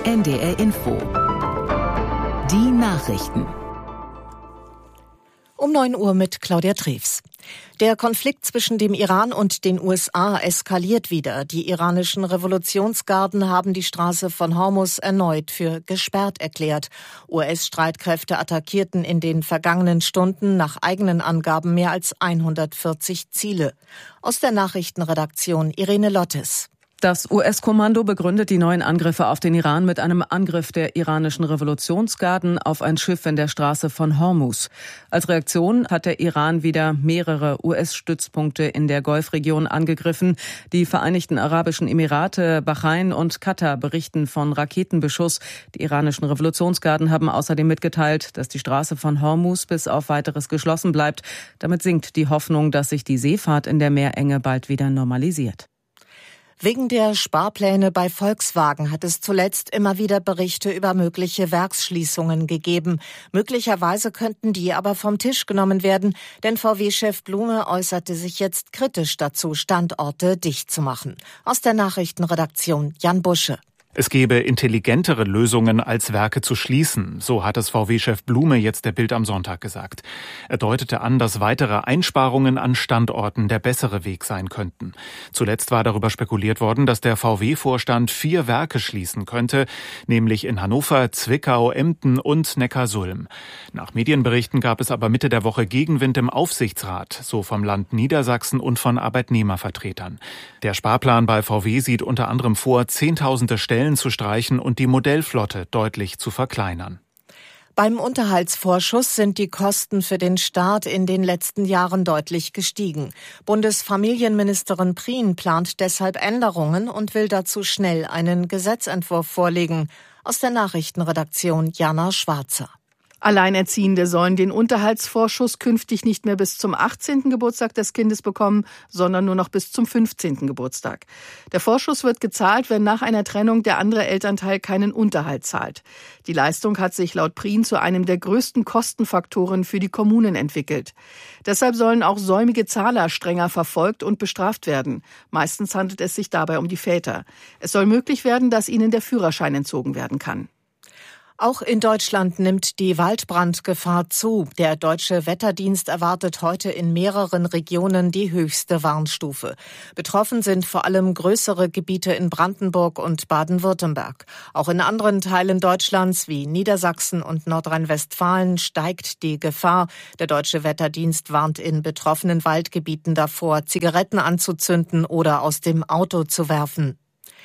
NDR Info. Die Nachrichten. Um 9 Uhr mit Claudia Treves. Der Konflikt zwischen dem Iran und den USA eskaliert wieder. Die iranischen Revolutionsgarden haben die Straße von Hormuz erneut für gesperrt erklärt. US-Streitkräfte attackierten in den vergangenen Stunden nach eigenen Angaben mehr als 140 Ziele. Aus der Nachrichtenredaktion Irene Lottes. Das US-Kommando begründet die neuen Angriffe auf den Iran mit einem Angriff der iranischen Revolutionsgarden auf ein Schiff in der Straße von Hormuz. Als Reaktion hat der Iran wieder mehrere US-Stützpunkte in der Golfregion angegriffen. Die Vereinigten Arabischen Emirate, Bahrain und Katar berichten von Raketenbeschuss. Die iranischen Revolutionsgarden haben außerdem mitgeteilt, dass die Straße von Hormuz bis auf Weiteres geschlossen bleibt. Damit sinkt die Hoffnung, dass sich die Seefahrt in der Meerenge bald wieder normalisiert. Wegen der Sparpläne bei Volkswagen hat es zuletzt immer wieder Berichte über mögliche Werksschließungen gegeben. Möglicherweise könnten die aber vom Tisch genommen werden, denn VW-Chef Blume äußerte sich jetzt kritisch dazu, Standorte dicht zu machen. Aus der Nachrichtenredaktion Jan Busche. Es gebe intelligentere Lösungen, als Werke zu schließen, so hat es VW-Chef Blume jetzt der Bild am Sonntag gesagt. Er deutete an, dass weitere Einsparungen an Standorten der bessere Weg sein könnten. Zuletzt war darüber spekuliert worden, dass der VW-Vorstand 4 Werke schließen könnte, nämlich in Hannover, Zwickau, Emden und Neckarsulm. Nach Medienberichten gab es aber Mitte der Woche Gegenwind im Aufsichtsrat, so vom Land Niedersachsen und von Arbeitnehmervertretern. Der Sparplan bei VW sieht unter anderem vor, Zehntausende Stellen zu streichen und die Modellflotte deutlich zu verkleinern. Beim Unterhaltsvorschuss sind die Kosten für den Staat in den letzten Jahren deutlich gestiegen. Bundesfamilienministerin Prien plant deshalb Änderungen und will dazu schnell einen Gesetzentwurf vorlegen. Aus der Nachrichtenredaktion Jana Schwarzer. Alleinerziehende sollen den Unterhaltsvorschuss künftig nicht mehr bis zum 18. Geburtstag des Kindes bekommen, sondern nur noch bis zum 15. Geburtstag. Der Vorschuss wird gezahlt, wenn nach einer Trennung der andere Elternteil keinen Unterhalt zahlt. Die Leistung hat sich laut Prien zu einem der größten Kostenfaktoren für die Kommunen entwickelt. Deshalb sollen auch säumige Zahler strenger verfolgt und bestraft werden. Meistens handelt es sich dabei um die Väter. Es soll möglich werden, dass ihnen der Führerschein entzogen werden kann. Auch in Deutschland nimmt die Waldbrandgefahr zu. Der Deutsche Wetterdienst erwartet heute in mehreren Regionen die höchste Warnstufe. Betroffen sind vor allem größere Gebiete in Brandenburg und Baden-Württemberg. Auch in anderen Teilen Deutschlands wie Niedersachsen und Nordrhein-Westfalen steigt die Gefahr. Der Deutsche Wetterdienst warnt in betroffenen Waldgebieten davor, Zigaretten anzuzünden oder aus dem Auto zu werfen.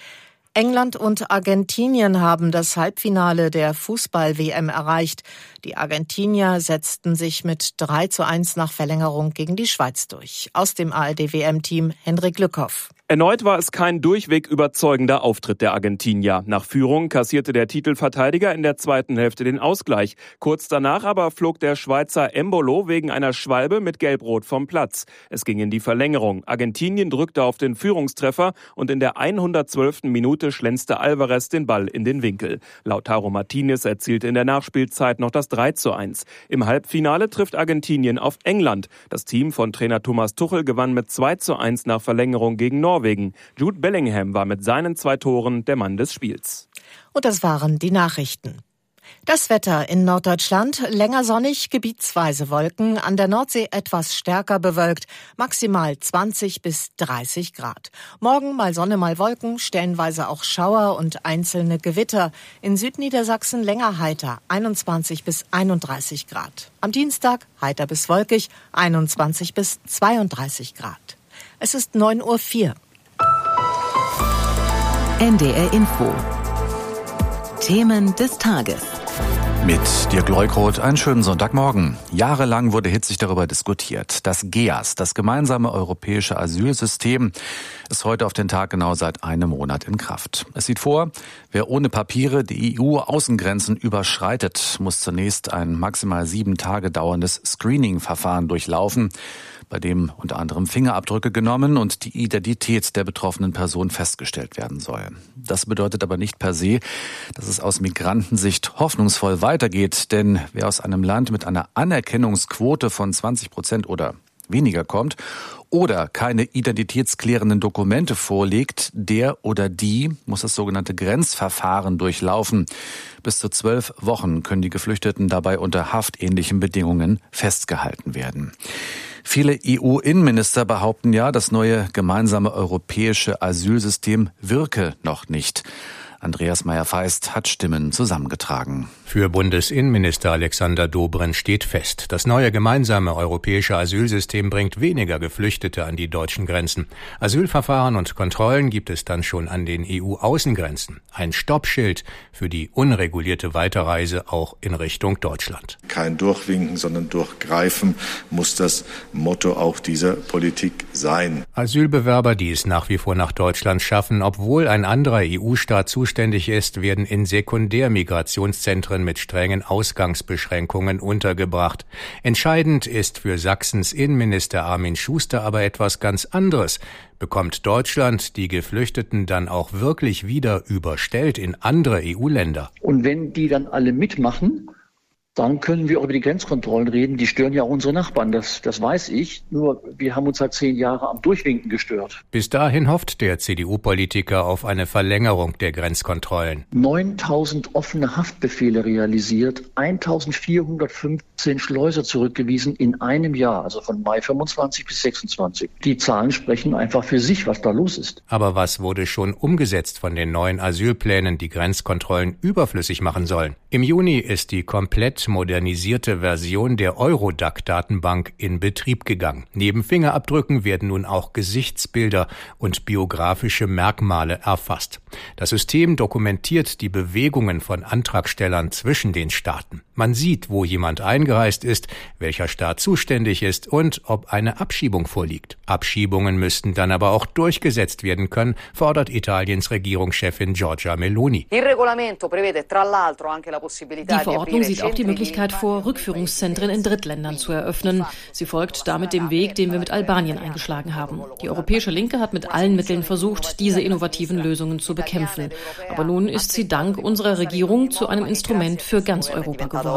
England und Argentinien haben das Halbfinale der Fußball-WM erreicht. Die Argentinier setzten sich mit 3:1 nach Verlängerung gegen die Schweiz durch. Aus dem ARD-WM-Team Hendrik Lückhoff. Erneut war es kein durchweg überzeugender Auftritt der Argentinier. Nach Führung kassierte der Titelverteidiger in der zweiten Hälfte den Ausgleich. Kurz danach aber flog der Schweizer Embolo wegen einer Schwalbe mit Gelb-Rot vom Platz. Es ging in die Verlängerung. Argentinien drückte auf den Führungstreffer und in der 112. Minute schlänzte Alvarez den Ball in den Winkel. Lautaro Martinez erzielte in der Nachspielzeit noch das 3:1. Im Halbfinale trifft Argentinien auf England. Das Team von Trainer Thomas Tuchel gewann mit 2:1 nach Verlängerung gegen Norwegen. Jude Bellingham war mit seinen 2 Toren der Mann des Spiels. Und das waren die Nachrichten. Das Wetter in Norddeutschland: länger sonnig, gebietsweise Wolken, an der Nordsee etwas stärker bewölkt, maximal 20 bis 30 Grad. Morgen mal Sonne, mal Wolken, stellenweise auch Schauer und einzelne Gewitter. In Südniedersachsen länger heiter, 21 bis 31 Grad. Am Dienstag heiter bis wolkig, 21 bis 32 Grad. Es ist 9:04 Uhr. NDR Info. Themen des Tages. Mit Dirk Leukroth, einen schönen Sonntagmorgen. Jahrelang wurde hitzig darüber diskutiert. Das GEAS, das gemeinsame europäische Asylsystem, ist heute auf den Tag genau seit einem Monat in Kraft. Es sieht vor, wer ohne Papiere die EU-Außengrenzen überschreitet, muss zunächst ein maximal 7 Tage dauerndes Screening-Verfahren durchlaufen, bei dem unter anderem Fingerabdrücke genommen und die Identität der betroffenen Person festgestellt werden soll. Das bedeutet aber nicht per se, dass es aus Migrantensicht hoffnungsvoll weitergeht, denn wer aus einem Land mit einer Anerkennungsquote von 20% oder weniger kommt oder keine identitätsklärenden Dokumente vorlegt, der oder die muss das sogenannte Grenzverfahren durchlaufen. Bis zu 12 Wochen können die Geflüchteten dabei unter haftähnlichen Bedingungen festgehalten werden. Viele EU-Innenminister behaupten ja, das neue gemeinsame europäische Asylsystem wirke noch nicht. Andreas Meyer-Feist hat Stimmen zusammengetragen. Für Bundesinnenminister Alexander Dobrindt steht fest, das neue gemeinsame europäische Asylsystem bringt weniger Geflüchtete an die deutschen Grenzen. Asylverfahren und Kontrollen gibt es dann schon an den EU-Außengrenzen. Ein Stoppschild für die unregulierte Weiterreise auch in Richtung Deutschland. Kein Durchwinken, sondern Durchgreifen muss das Motto auch dieser Politik sein. Asylbewerber, die es nach wie vor nach Deutschland schaffen, obwohl ein anderer EU-Staat zuständig ist, werden in Sekundärmigrationszentren mit strengen Ausgangsbeschränkungen untergebracht. Entscheidend ist für Sachsens Innenminister Armin Schuster aber etwas ganz anderes. Bekommt Deutschland die Geflüchteten dann auch wirklich wieder überstellt in andere EU-Länder? Und wenn die dann alle mitmachen, dann können wir auch über die Grenzkontrollen reden. Die stören ja auch unsere Nachbarn, das weiß ich. Nur wir haben uns seit 10 Jahren am Durchwinken gestört. Bis dahin hofft der CDU-Politiker auf eine Verlängerung der Grenzkontrollen. 9.000 offene Haftbefehle realisiert, 1.415 Schleuser zurückgewiesen in einem Jahr, also von Mai 25 bis 26. Die Zahlen sprechen einfach für sich, was da los ist. Aber was wurde schon umgesetzt von den neuen Asylplänen, die Grenzkontrollen überflüssig machen sollen? Im Juni ist die komplett modernisierte Version der Eurodac-Datenbank in Betrieb gegangen. Neben Fingerabdrücken werden nun auch Gesichtsbilder und biografische Merkmale erfasst. Das System dokumentiert die Bewegungen von Antragstellern zwischen den Staaten. Man sieht, wo jemand eingereist ist, welcher Staat zuständig ist und ob eine Abschiebung vorliegt. Abschiebungen müssten dann aber auch durchgesetzt werden können, fordert Italiens Regierungschefin Giorgia Meloni. Die Verordnung sieht auch die Möglichkeit vor, Rückführungszentren in Drittländern zu eröffnen. Sie folgt damit dem Weg, den wir mit Albanien eingeschlagen haben. Die europäische Linke hat mit allen Mitteln versucht, diese innovativen Lösungen zu bekämpfen. Aber nun ist sie dank unserer Regierung zu einem Instrument für ganz Europa geworden.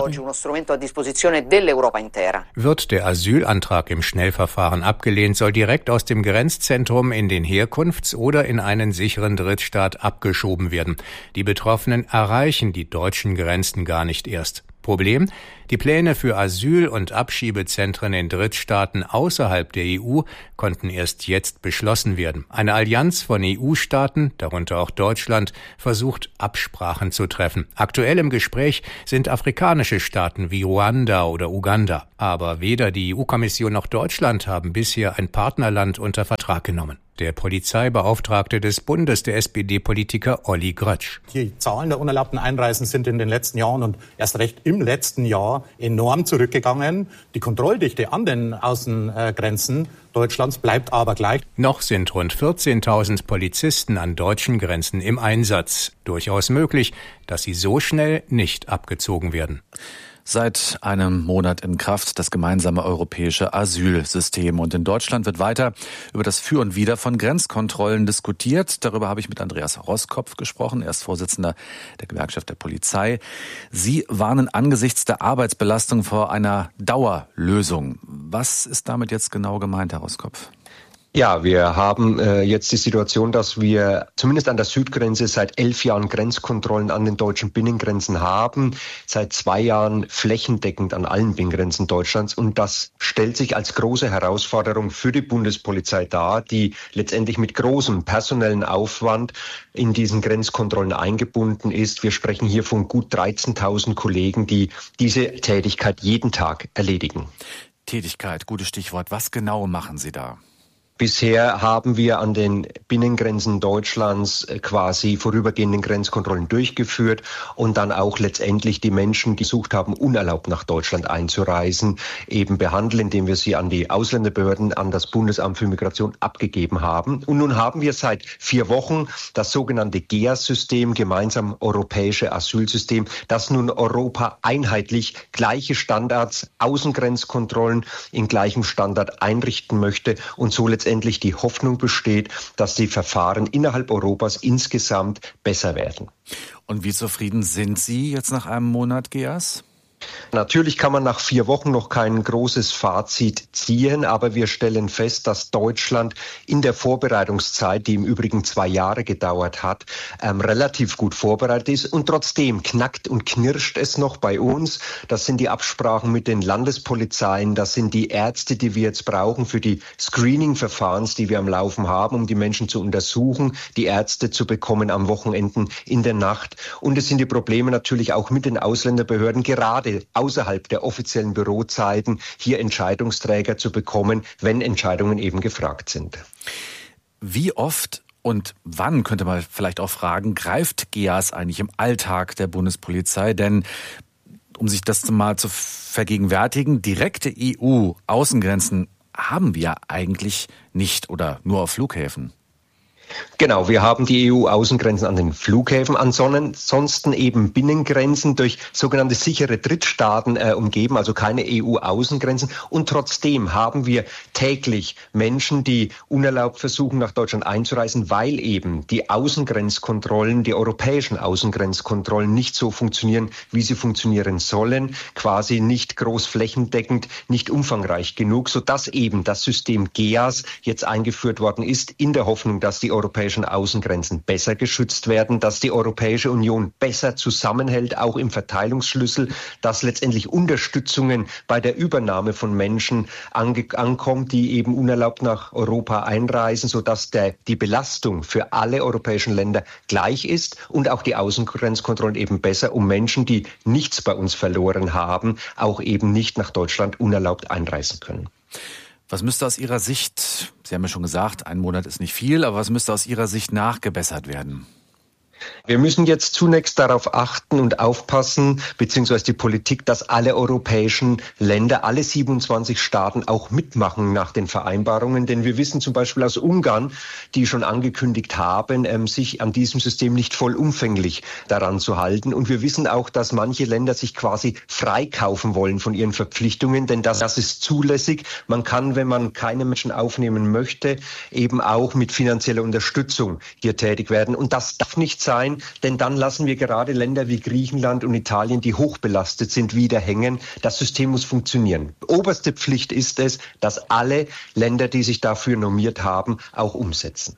Wird der Asylantrag im Schnellverfahren abgelehnt, soll direkt aus dem Grenzzentrum in den Herkunfts- oder in einen sicheren Drittstaat abgeschoben werden. Die Betroffenen erreichen die deutschen Grenzen gar nicht erst. Problem? Die Pläne für Asyl- und Abschiebezentren in Drittstaaten außerhalb der EU konnten erst jetzt beschlossen werden. Eine Allianz von EU-Staaten, darunter auch Deutschland, versucht, Absprachen zu treffen. Aktuell im Gespräch sind afrikanische Staaten wie Ruanda oder Uganda. Aber weder die EU-Kommission noch Deutschland haben bisher ein Partnerland unter Vertrag genommen. Der Polizeibeauftragte des Bundes, der SPD-Politiker Olli Grötsch. Die Zahlen der unerlaubten Einreisen sind in den letzten Jahren und erst recht im letzten Jahr enorm zurückgegangen. Die Kontrolldichte an den Außengrenzen Deutschlands bleibt aber gleich. Noch sind rund 14.000 Polizisten an deutschen Grenzen im Einsatz. Durchaus möglich, dass sie so schnell nicht abgezogen werden. Seit einem Monat in Kraft das gemeinsame europäische Asylsystem. Und in Deutschland wird weiter über das Für und Wider von Grenzkontrollen diskutiert. Darüber habe ich mit Andreas Roskopf gesprochen. Er ist Vorsitzender der Gewerkschaft der Polizei. Sie warnen angesichts der Arbeitsbelastung vor einer Dauerlösung. Was ist damit jetzt genau gemeint, Herr Roskopf? Ja, wir haben jetzt die Situation, dass wir zumindest an der Südgrenze seit 11 Jahren Grenzkontrollen an den deutschen Binnengrenzen haben, seit 2 Jahren flächendeckend an allen Binnengrenzen Deutschlands. Und das stellt sich als große Herausforderung für die Bundespolizei dar, die letztendlich mit großem personellen Aufwand in diesen Grenzkontrollen eingebunden ist. Wir sprechen hier von gut 13.000 Kollegen, die diese Tätigkeit jeden Tag erledigen. Tätigkeit, gutes Stichwort. Was genau machen Sie da? Bisher haben wir an den Binnengrenzen Deutschlands quasi vorübergehenden Grenzkontrollen durchgeführt und dann auch letztendlich die Menschen, die versucht haben, unerlaubt nach Deutschland einzureisen, eben behandeln, indem wir sie an die Ausländerbehörden, an das Bundesamt für Migration abgegeben haben. Und nun haben wir seit 4 Wochen das sogenannte GEAS-System, gemeinsam europäische Asylsystem, das nun Europa einheitlich gleiche Standards, Außengrenzkontrollen in gleichem Standard einrichten möchte und so letztendlich die Hoffnung besteht, dass die Verfahren innerhalb Europas insgesamt besser werden. Und wie zufrieden sind Sie jetzt nach einem Monat GEAS? Natürlich kann man nach 4 Wochen noch kein großes Fazit ziehen, aber wir stellen fest, dass Deutschland in der Vorbereitungszeit, die im Übrigen 2 Jahre gedauert hat, relativ gut vorbereitet ist. Und trotzdem knackt und knirscht es noch bei uns. Das sind die Absprachen mit den Landespolizeien, das sind die Ärzte, die wir jetzt brauchen für die Screening-Verfahrens, die wir am Laufen haben, um die Menschen zu untersuchen, die Ärzte zu bekommen am Wochenenden in der Nacht. Und es sind die Probleme natürlich auch mit den Ausländerbehörden, gerade außerhalb der offiziellen Bürozeiten hier Entscheidungsträger zu bekommen, wenn Entscheidungen eben gefragt sind. Wie oft und wann, könnte man vielleicht auch fragen, greift GEAS eigentlich im Alltag der Bundespolizei? Denn, um sich das mal zu vergegenwärtigen, direkte EU-Außengrenzen haben wir eigentlich nicht oder nur auf Flughäfen. Genau, wir haben die EU-Außengrenzen an den Flughäfen, ansonsten eben Binnengrenzen durch sogenannte sichere Drittstaaten umgeben, also keine EU-Außengrenzen. Und trotzdem haben wir täglich Menschen, die unerlaubt versuchen, nach Deutschland einzureisen, weil eben die Außengrenzkontrollen, die europäischen Außengrenzkontrollen nicht so funktionieren, wie sie funktionieren sollen, quasi nicht großflächendeckend, nicht umfangreich genug, sodass eben das System GEAS jetzt eingeführt worden ist, in der Hoffnung, dass die europäischen Außengrenzen besser geschützt werden, dass die Europäische Union besser zusammenhält, auch im Verteilungsschlüssel, dass letztendlich Unterstützungen bei der Übernahme von Menschen ankommt, die eben unerlaubt nach Europa einreisen, sodass die Belastung für alle europäischen Länder gleich ist und auch die Außengrenzkontrollen eben besser, um Menschen, die nichts bei uns verloren haben, auch eben nicht nach Deutschland unerlaubt einreisen können. Was müsste aus Ihrer Sicht, Sie haben ja schon gesagt, 1 Monat ist nicht viel, aber was müsste aus Ihrer Sicht nachgebessert werden? Wir müssen jetzt zunächst darauf achten und aufpassen, beziehungsweise die Politik, dass alle europäischen Länder, alle 27 Staaten auch mitmachen nach den Vereinbarungen. Denn wir wissen zum Beispiel aus Ungarn, die schon angekündigt haben, sich an diesem System nicht vollumfänglich daran zu halten. Und wir wissen auch, dass manche Länder sich quasi freikaufen wollen von ihren Verpflichtungen, denn das ist zulässig. Man kann, wenn man keine Menschen aufnehmen möchte, eben auch mit finanzieller Unterstützung hier tätig werden. Und das darf nicht sein, denn dann lassen wir gerade Länder wie Griechenland und Italien, die hochbelastet sind, wieder hängen. Das System muss funktionieren. Oberste Pflicht ist es, dass alle Länder, die sich dafür normiert haben, auch umsetzen.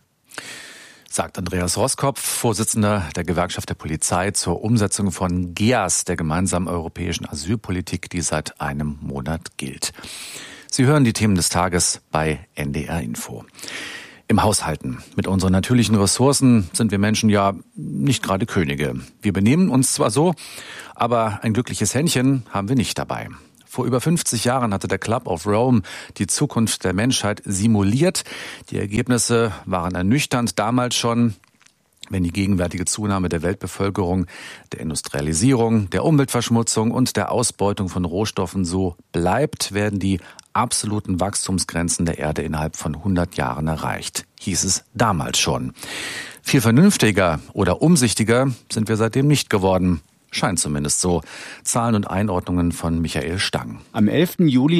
Sagt Andreas Roskopf, Vorsitzender der Gewerkschaft der Polizei, zur Umsetzung von GEAS, der gemeinsamen europäischen Asylpolitik, die seit einem Monat gilt. Sie hören die Themen des Tages bei NDR Info. Im Haushalten mit unseren natürlichen Ressourcen sind wir Menschen ja nicht gerade Könige. Wir benehmen uns zwar so, aber ein glückliches Händchen haben wir nicht dabei. Vor über 50 Jahren hatte der Club of Rome die Zukunft der Menschheit simuliert. Die Ergebnisse waren ernüchternd damals schon. Wenn die gegenwärtige Zunahme der Weltbevölkerung, der Industrialisierung, der Umweltverschmutzung und der Ausbeutung von Rohstoffen so bleibt, werden die absoluten Wachstumsgrenzen der Erde innerhalb von 100 Jahren erreicht, hieß es damals schon. Viel vernünftiger oder umsichtiger sind wir seitdem nicht geworden. Scheint zumindest so. Zahlen und Einordnungen von Michael Stang. Am 11. Juli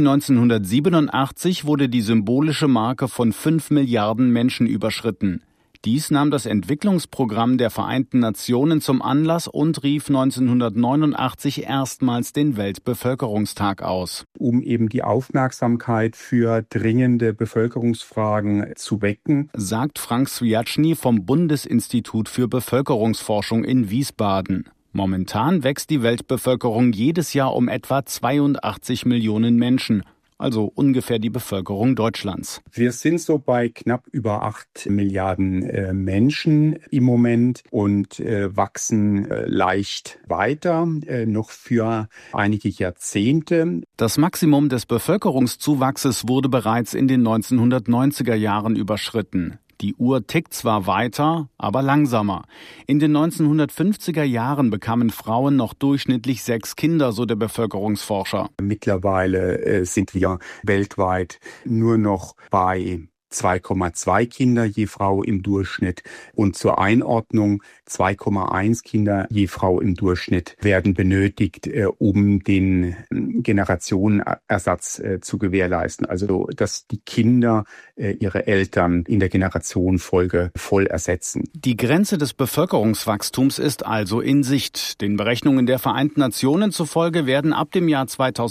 1987 wurde die symbolische Marke von 5 Milliarden Menschen überschritten. Dies nahm das Entwicklungsprogramm der Vereinten Nationen zum Anlass und rief 1989 erstmals den Weltbevölkerungstag aus. Um eben die Aufmerksamkeit für dringende Bevölkerungsfragen zu wecken, sagt Frank Swiatschny vom Bundesinstitut für Bevölkerungsforschung in Wiesbaden. Momentan wächst die Weltbevölkerung jedes Jahr um etwa 82 Millionen Menschen. Also ungefähr die Bevölkerung Deutschlands. Wir sind so bei knapp über 8 Milliarden Menschen im Moment und wachsen leicht weiter, noch für einige Jahrzehnte. Das Maximum des Bevölkerungszuwachses wurde bereits in den 1990er Jahren überschritten. Die Uhr tickt zwar weiter, aber langsamer. In den 1950er Jahren bekamen Frauen noch durchschnittlich 6 Kinder, so der Bevölkerungsforscher. Mittlerweile sind wir weltweit nur noch bei 2,2 Kinder je Frau im Durchschnitt. Und zur Einordnung 2,1 Kinder je Frau im Durchschnitt werden benötigt, um den Generationenersatz zu gewährleisten. Also, dass die Kinder ihre Eltern in der Generationenfolge voll ersetzen. Die Grenze des Bevölkerungswachstums ist also in Sicht. Den Berechnungen der Vereinten Nationen zufolge werden ab dem Jahr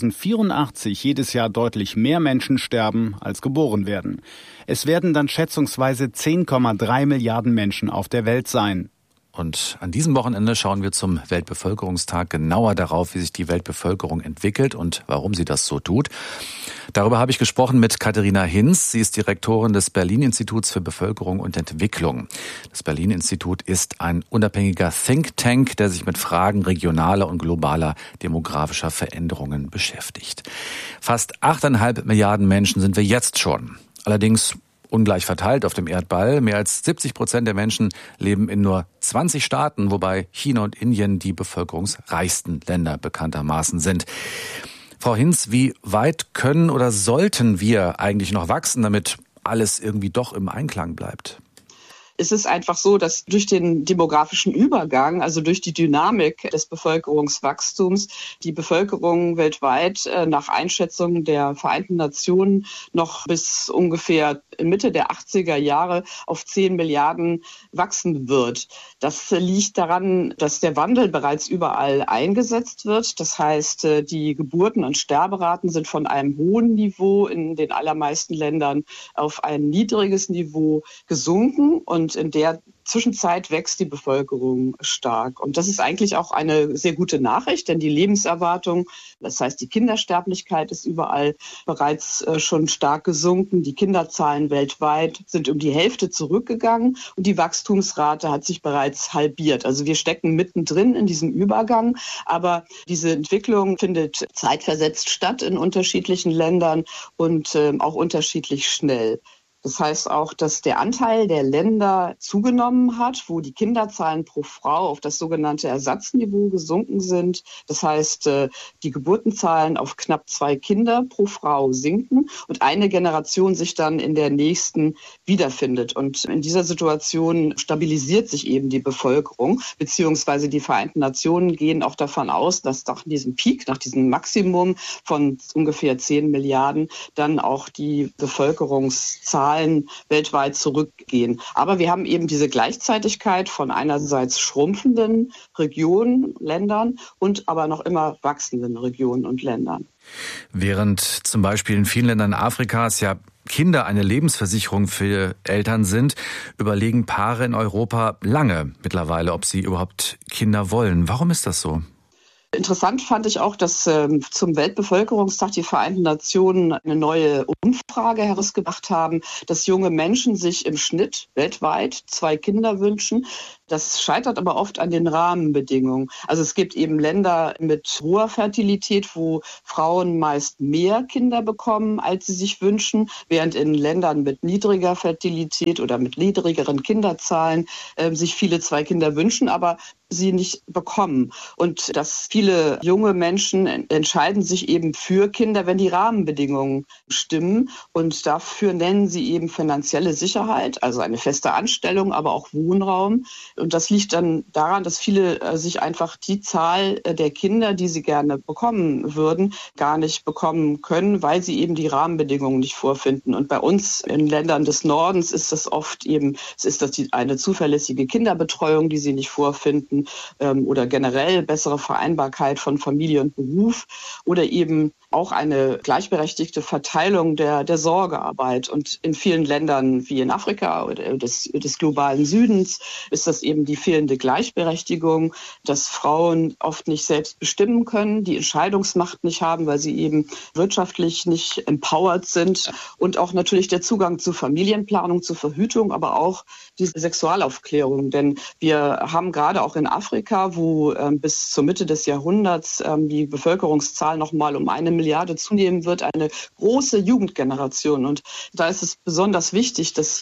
2084 jedes Jahr deutlich mehr Menschen sterben, als geboren werden. Es werden dann schätzungsweise 10,3 Milliarden Menschen auf der Welt sein. Und an diesem Wochenende schauen wir zum Weltbevölkerungstag genauer darauf, wie sich die Weltbevölkerung entwickelt und warum sie das so tut. Darüber habe ich gesprochen mit Katharina Hinz. Sie ist Direktorin des Berlin-Instituts für Bevölkerung und Entwicklung. Das Berlin-Institut ist ein unabhängiger Think Tank, der sich mit Fragen regionaler und globaler demografischer Veränderungen beschäftigt. Fast 8,5 Milliarden Menschen sind wir jetzt schon. Allerdings ungleich verteilt auf dem Erdball. Mehr als 70% der Menschen leben in nur 20 Staaten, wobei China und Indien die bevölkerungsreichsten Länder bekanntermaßen sind. Frau Hinz, wie weit können oder sollten wir eigentlich noch wachsen, damit alles irgendwie doch im Einklang bleibt? Es ist einfach so, dass durch den demografischen Übergang, also durch die Dynamik des Bevölkerungswachstums, die Bevölkerung weltweit nach Einschätzung der Vereinten Nationen noch bis ungefähr Mitte der 80er Jahre auf 10 Milliarden wachsen wird. Das liegt daran, dass der Wandel bereits überall eingesetzt wird. Das heißt, die Geburten- und Sterberaten sind von einem hohen Niveau in den allermeisten Ländern auf ein niedriges Niveau gesunken. Und in der Zwischenzeit wächst die Bevölkerung stark. Und das ist eigentlich auch eine sehr gute Nachricht, denn die Lebenserwartung, das heißt die Kindersterblichkeit ist überall bereits schon stark gesunken. Die Kinderzahlen weltweit sind um die Hälfte zurückgegangen und die Wachstumsrate hat sich bereits halbiert. Also wir stecken mittendrin in diesem Übergang, aber diese Entwicklung findet zeitversetzt statt in unterschiedlichen Ländern und auch unterschiedlich schnell. Das heißt auch, dass der Anteil der Länder zugenommen hat, wo die Kinderzahlen pro Frau auf das sogenannte Ersatzniveau gesunken sind. Das heißt, die Geburtenzahlen auf knapp 2 Kinder pro Frau sinken und eine Generation sich dann in der nächsten wiederfindet. Und in dieser Situation stabilisiert sich eben die Bevölkerung, beziehungsweise die Vereinten Nationen gehen auch davon aus, dass nach diesem Peak, nach diesem Maximum von ungefähr 10 Milliarden, dann auch die Bevölkerungszahlen weltweit zurückgehen. Aber wir haben eben diese Gleichzeitigkeit von einerseits schrumpfenden Regionen, Ländern und aber noch immer wachsenden Regionen und Ländern. Während zum Beispiel in vielen Ländern Afrikas ja Kinder eine Lebensversicherung für Eltern sind, überlegen Paare in Europa lange mittlerweile, ob sie überhaupt Kinder wollen. Warum ist das so? Interessant fand ich auch, dass zum Weltbevölkerungstag die Vereinten Nationen eine neue Umfrage herausgebracht haben, dass junge Menschen sich im Schnitt weltweit 2 Kinder wünschen. Das scheitert aber oft an den Rahmenbedingungen. Also es gibt eben Länder mit hoher Fertilität, wo Frauen meist mehr Kinder bekommen, als sie sich wünschen, während in Ländern mit niedriger Fertilität oder mit niedrigeren Kinderzahlen sich viele 2 Kinder wünschen, aber sie nicht bekommen. Und dass viele junge Menschen entscheiden sich eben für Kinder, wenn die Rahmenbedingungen stimmen. Und dafür nennen sie eben finanzielle Sicherheit, also eine feste Anstellung, aber auch Wohnraum. Und das liegt dann daran, dass viele sich einfach die Zahl der Kinder, die sie gerne bekommen würden, gar nicht bekommen können, weil sie eben die Rahmenbedingungen nicht vorfinden. Und bei uns in Ländern des Nordens ist das oft eben, eine zuverlässige Kinderbetreuung, die sie nicht vorfinden, oder generell bessere Vereinbarkeit von Familie und Beruf oder eben auch eine gleichberechtigte Verteilung der Sorgearbeit. Und in vielen Ländern wie in Afrika oder des globalen Südens ist das eben die fehlende Gleichberechtigung, dass Frauen oft nicht selbst bestimmen können, die Entscheidungsmacht nicht haben, weil sie eben wirtschaftlich nicht empowered sind und auch natürlich der Zugang zu Familienplanung, zu Verhütung, aber auch die Sexualaufklärung. Denn wir haben gerade auch in Afrika, wo bis zur Mitte des Jahrhunderts die Bevölkerungszahl noch mal um 1 Milliarde zunehmen wird, eine große Jugendgeneration. Und da ist es besonders wichtig, dass hier eben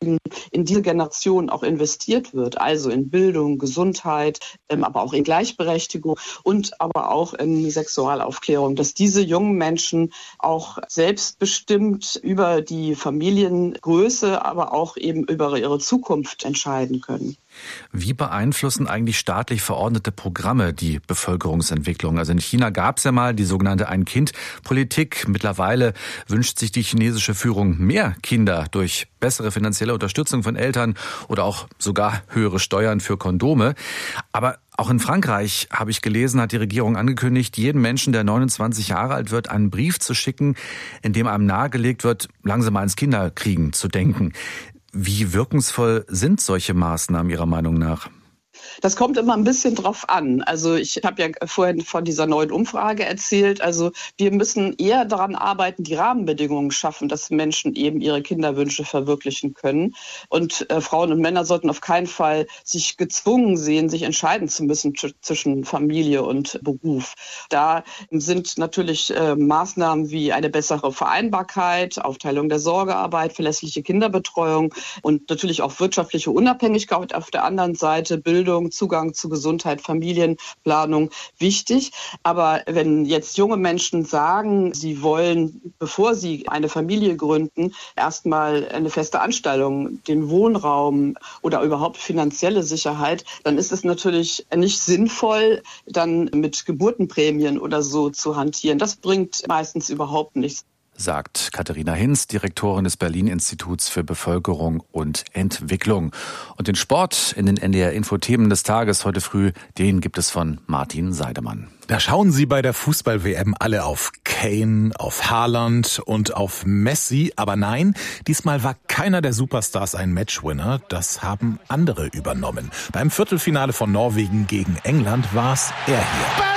in diese Generation auch investiert wird, also in Bildung, Gesundheit, aber auch in Gleichberechtigung und aber auch in Sexualaufklärung, dass diese jungen Menschen auch selbstbestimmt über die Familiengröße, aber auch eben über ihre Zukunft entscheiden können. Wie beeinflussen eigentlich staatlich verordnete Programme die Bevölkerungsentwicklung? Also in China gab es ja mal die sogenannte Ein-Kind-Politik. Mittlerweile wünscht sich die chinesische Führung mehr Kinder durch bessere finanzielle Unterstützung von Eltern oder auch sogar höhere Steuern für Kondome. Aber auch in Frankreich, habe ich gelesen, hat die Regierung angekündigt, jedem Menschen, der 29 Jahre alt wird, einen Brief zu schicken, in dem einem nahegelegt wird, langsam ans Kinderkriegen zu denken. Wie wirkungsvoll sind solche Maßnahmen Ihrer Meinung nach? Das kommt immer ein bisschen drauf an. Also ich habe ja vorhin von dieser neuen Umfrage erzählt. Also wir müssen eher daran arbeiten, die Rahmenbedingungen schaffen, dass Menschen eben ihre Kinderwünsche verwirklichen können. Und Frauen und Männer sollten auf keinen Fall sich gezwungen sehen, sich entscheiden zu müssen zwischen Familie und Beruf. Da sind natürlich Maßnahmen wie eine bessere Vereinbarkeit, Aufteilung der Sorgearbeit, verlässliche Kinderbetreuung und natürlich auch wirtschaftliche Unabhängigkeit auf der anderen Seite, Bildung, Zugang zu Gesundheit, Familienplanung wichtig. Aber wenn jetzt junge Menschen sagen, sie wollen, bevor sie eine Familie gründen, erstmal eine feste Anstellung, den Wohnraum oder überhaupt finanzielle Sicherheit, dann ist es natürlich nicht sinnvoll, dann mit Geburtenprämien oder so zu hantieren. Das bringt meistens überhaupt nichts. Sagt Katharina Hinz, Direktorin des Berlin-Instituts für Bevölkerung und Entwicklung. Und den Sport in den NDR-Info-Themen des Tages heute früh, den gibt es von Martin Seidemann. Da schauen Sie bei der Fußball-WM alle auf Kane, auf Haaland und auf Messi. Aber nein, diesmal war keiner der Superstars ein Matchwinner. Das haben andere übernommen. Beim Viertelfinale von Norwegen gegen England war es er hier.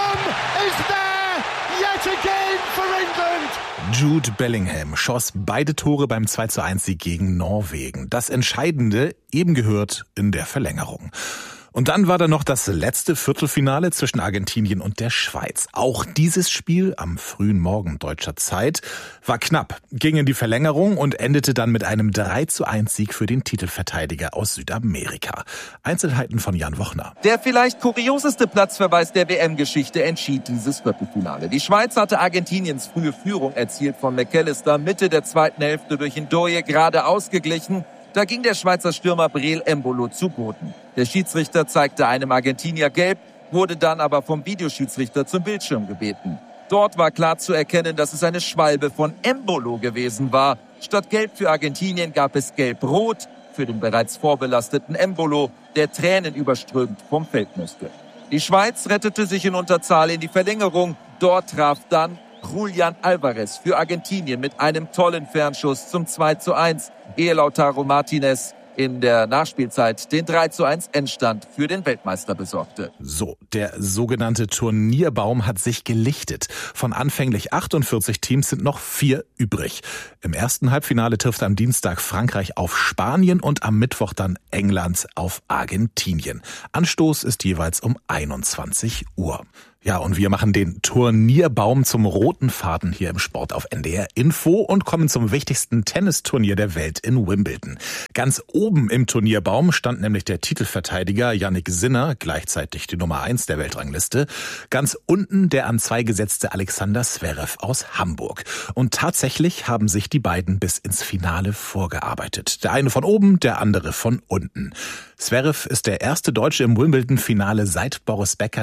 Jude Bellingham schoss beide Tore beim 2:1-Sieg gegen Norwegen. Das Entscheidende eben gehört in der Verlängerung. Und dann war da noch das letzte Viertelfinale zwischen Argentinien und der Schweiz. Auch dieses Spiel am frühen Morgen deutscher Zeit war knapp, ging in die Verlängerung und endete dann mit einem 3:1-Sieg für den Titelverteidiger aus Südamerika. Einzelheiten von Jan Wochner. Der vielleicht kurioseste Platzverweis der WM-Geschichte entschied dieses Viertelfinale. Die Schweiz hatte Argentiniens frühe Führung erzielt von McAllister, Mitte der zweiten Hälfte durch Ndoye gerade ausgeglichen. Da ging der Schweizer Stürmer Breel Embolo zu Boden. Der Schiedsrichter zeigte einem Argentinier gelb, wurde dann aber vom Videoschiedsrichter zum Bildschirm gebeten. Dort war klar zu erkennen, dass es eine Schwalbe von Embolo gewesen war. Statt gelb für Argentinien gab es gelb-rot für den bereits vorbelasteten Embolo, der tränenüberströmt vom Feld musste. Die Schweiz rettete sich in Unterzahl in die Verlängerung. Dort traf dann Julián Álvarez für Argentinien mit einem tollen Fernschuss zum 2:1, ehe Lautaro Martínez in der Nachspielzeit den 3:1 Endstand für den Weltmeister besorgte. So, der sogenannte Turnierbaum hat sich gelichtet. Von anfänglich 48 Teams sind noch 4 übrig. Im ersten Halbfinale trifft am Dienstag Frankreich auf Spanien und am Mittwoch dann England auf Argentinien. Anstoß ist jeweils um 21 Uhr. Ja, und wir machen den Turnierbaum zum roten Faden hier im Sport auf NDR Info und kommen zum wichtigsten Tennisturnier der Welt in Wimbledon. Ganz oben im Turnierbaum stand nämlich der Titelverteidiger Jannik Sinner, gleichzeitig die Nummer 1 der Weltrangliste. Ganz unten der an 2 gesetzte Alexander Zverev aus Hamburg. Und tatsächlich haben sich die beiden bis ins Finale vorgearbeitet. Der eine von oben, der andere von unten. Zverev ist der erste Deutsche im Wimbledon-Finale seit Boris Becker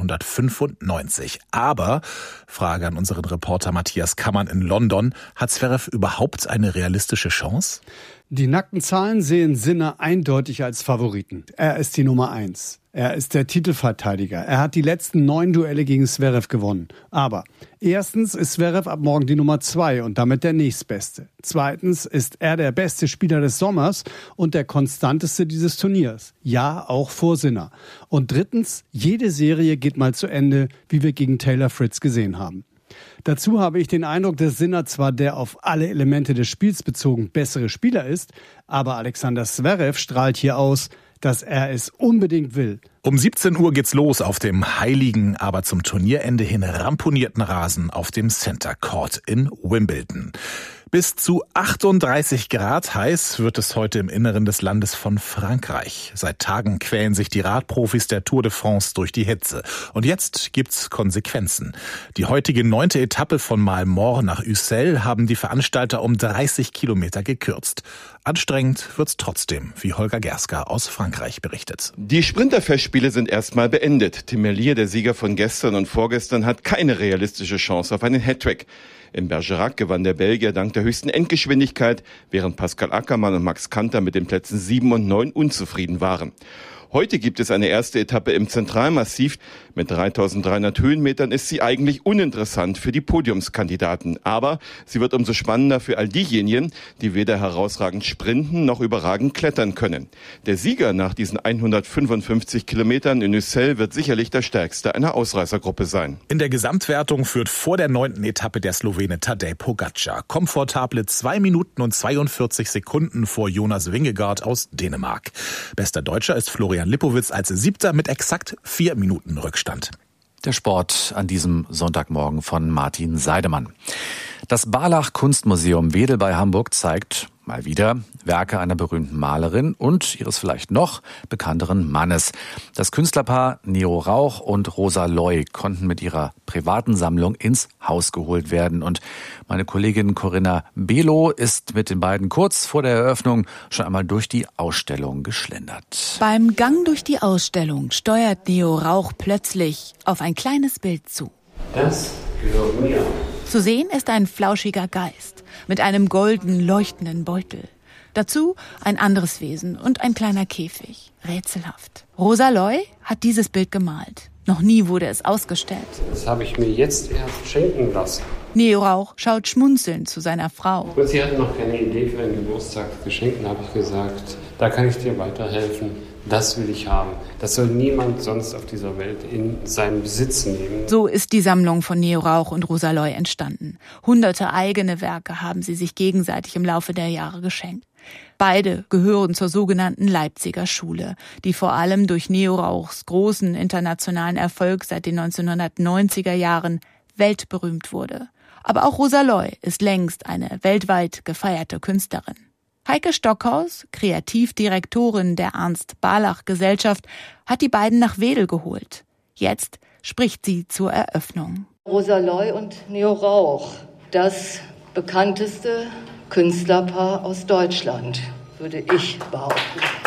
1995. Aber, Frage an unseren Reporter Matthias Kammann in London, hat Zverev überhaupt eine realistische Chance? Die nackten Zahlen sehen Sinner eindeutig als Favoriten. Er ist die Nummer 1. Er ist der Titelverteidiger. Er hat die letzten 9 Duelle gegen Zverev gewonnen. Aber erstens ist Zverev ab morgen die Nummer 2 und damit der nächstbeste. Zweitens ist er der beste Spieler des Sommers und der konstanteste dieses Turniers. Ja, auch vor Sinner. Und drittens, jede Serie geht mal zu Ende, wie wir gegen Taylor Fritz gesehen haben. Dazu habe ich den Eindruck, dass Sinner zwar der auf alle Elemente des Spiels bezogen bessere Spieler ist, aber Alexander Zverev strahlt hier aus, dass er es unbedingt will. Um 17 Uhr geht's los auf dem heiligen, aber zum Turnierende hin ramponierten Rasen auf dem Center Court in Wimbledon. Bis zu 38 Grad heiß wird es heute im Inneren des Landes von Frankreich. Seit Tagen quälen sich die Radprofis der Tour de France durch die Hitze. Und jetzt gibt's Konsequenzen. Die heutige 9. Etappe von Malmort nach Ussel haben die Veranstalter um 30 Kilometer gekürzt. Anstrengend wird's trotzdem, wie Holger Gerska aus Frankreich berichtet. Die Sprinterfestspiele sind erstmal beendet. Tim Merlier, der Sieger von gestern und vorgestern, hat keine realistische Chance auf einen Hattrick. In Bergerac gewann der Belgier dank der höchsten Endgeschwindigkeit, während Pascal Ackermann und Max Kanter mit den Plätzen 7 und 9 unzufrieden waren. Heute gibt es eine erste Etappe im Zentralmassiv. Mit 3.300 Höhenmetern ist sie eigentlich uninteressant für die Podiumskandidaten. Aber sie wird umso spannender für all diejenigen, die weder herausragend sprinten noch überragend klettern können. Der Sieger nach diesen 155 Kilometern in Ussel wird sicherlich der stärkste einer Ausreißergruppe sein. In der Gesamtwertung führt vor der 9. Etappe der Slowene Tadej Pogačar. Komfortable 2 Minuten und 42 Sekunden vor Jonas Vingegaard aus Dänemark. Bester Deutscher ist Florian Lipowitz als 7. mit exakt 4 Minuten Rückstand. Der Sport an diesem Sonntagmorgen von Martin Seidemann. Das Barlach Kunstmuseum Wedel bei Hamburg zeigt mal wieder Werke einer berühmten Malerin und ihres vielleicht noch bekannteren Mannes. Das Künstlerpaar Nero Rauch und Rosa Loy konnten mit ihrer privaten Sammlung ins Haus geholt werden. Und meine Kollegin Corinna Below ist mit den beiden kurz vor der Eröffnung schon einmal durch die Ausstellung geschlendert. Beim Gang durch die Ausstellung steuert Nero Rauch plötzlich auf ein kleines Bild zu. Das gehört mir. Zu sehen ist ein flauschiger Geist mit einem golden leuchtenden Beutel. Dazu ein anderes Wesen und ein kleiner Käfig. Rätselhaft. Rosa Loy hat dieses Bild gemalt. Noch nie wurde es ausgestellt. Das habe ich mir jetzt erst schenken lassen. Nero Rauch schaut schmunzelnd zu seiner Frau. Und sie hatten noch keine Idee für ein Geburtstagsgeschenk. Da habe ich gesagt, da kann ich dir weiterhelfen. Das will ich haben. Das soll niemand sonst auf dieser Welt in seinen Besitz nehmen. So ist die Sammlung von Nero Rauch und Rosa Loy entstanden. Hunderte eigene Werke haben sie sich gegenseitig im Laufe der Jahre geschenkt. Beide gehören zur sogenannten Leipziger Schule, die vor allem durch Nero Rauchs großen internationalen Erfolg seit den 1990er Jahren weltberühmt wurde. Aber auch Rosa Loy ist längst eine weltweit gefeierte Künstlerin. Heike Stockhaus, Kreativdirektorin der Ernst-Barlach-Gesellschaft, hat die beiden nach Wedel geholt. Jetzt spricht sie zur Eröffnung. Rosa Loy und Nero Rauch, das bekannteste Künstlerpaar aus Deutschland, würde ich behaupten.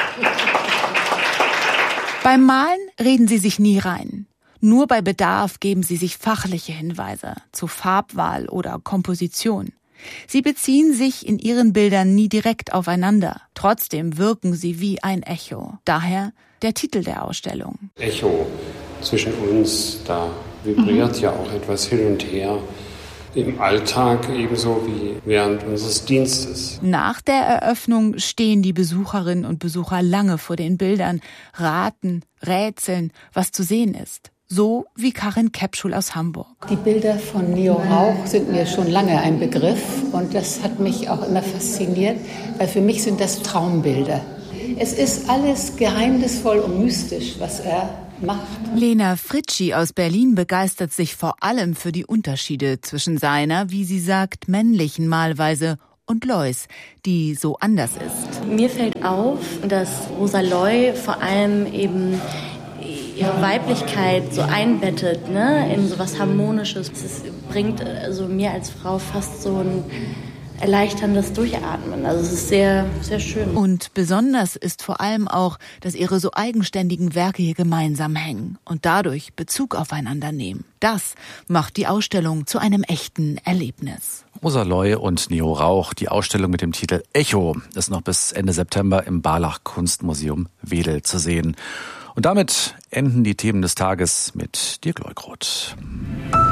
Beim Malen reden sie sich nie rein. Nur bei Bedarf geben sie sich fachliche Hinweise zu Farbwahl oder Komposition. Sie beziehen sich in ihren Bildern nie direkt aufeinander. Trotzdem wirken sie wie ein Echo. Daher der Titel der Ausstellung. Echo zwischen uns, da vibriert ja auch etwas hin und her. Im Alltag ebenso wie während unseres Dienstes. Nach der Eröffnung stehen die Besucherinnen und Besucher lange vor den Bildern, raten, rätseln, was zu sehen ist. So wie Karin Kepschul aus Hamburg. Die Bilder von Nero Rauch sind mir schon lange ein Begriff und das hat mich auch immer fasziniert, weil für mich sind das Traumbilder. Es ist alles geheimnisvoll und mystisch, was er macht. Lena Fritschi aus Berlin begeistert sich vor allem für die Unterschiede zwischen seiner, wie sie sagt, männlichen Malweise und Loys, die so anders ist. Mir fällt auf, dass Rosa Loy vor allem eben ihre Weiblichkeit so einbettet, ne, in so was Harmonisches. Es bringt also mir als Frau fast so ein erleichterndes Durchatmen. Also es ist sehr, sehr schön. Und besonders ist vor allem auch, dass ihre so eigenständigen Werke hier gemeinsam hängen und dadurch Bezug aufeinander nehmen. Das macht die Ausstellung zu einem echten Erlebnis. Rosa Loy und Nero Rauch, die Ausstellung mit dem Titel Echo, ist noch bis Ende September im Barlach Kunstmuseum Wedel zu sehen. Und damit enden die Themen des Tages mit Dirk Leuckroth.